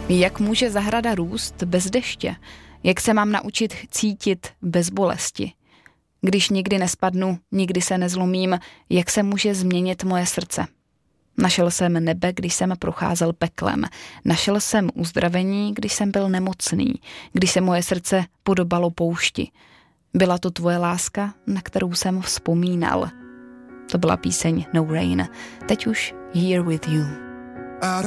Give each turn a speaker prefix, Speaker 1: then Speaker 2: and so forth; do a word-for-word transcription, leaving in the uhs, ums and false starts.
Speaker 1: Jak může zahrada růst bez deště? Jak se mám naučit cítit bez bolesti? Když nikdy nespadnu, nikdy se nezlomím, jak se může změnit moje srdce? Našel jsem nebe, když jsem procházel peklem. Našel jsem uzdravení, když jsem byl nemocný, když se moje srdce podobalo poušti. Byla to tvoje láska, na kterou jsem vzpomínal. To byla píseň No Rain. Teď už Here With You.